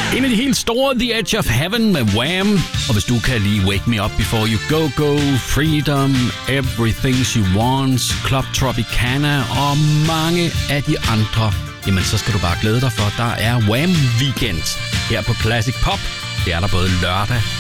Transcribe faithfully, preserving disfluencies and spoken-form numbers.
En af de helt store, The Edge of Heaven med Wham. Og hvis du kan lide Wake Me Up Before You Go Go, Freedom, Everything She Wants, Club Tropicana og mange af de andre, jamen så skal du bare glæde dig for, der er Wham Weekend her på Classic Pop. Det er der både lørdag